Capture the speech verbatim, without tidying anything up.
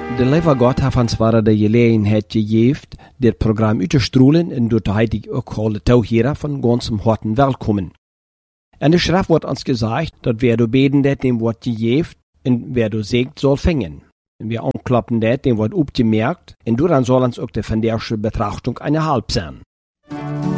De lieve God heeft ons waren de gelegenheid gegeven dit programma uit te stroelen en door hij die ook alle touwheren van ganzem harten welkom. En de schrift wordt ons gezegd dat wer du beten dat dem wordt gegeven en wer du zegt soll fängen. En wer anklappen dat dem wordt opgemerkt en door dan soll ons ook de vandaagse betrachtung eine halb zijn.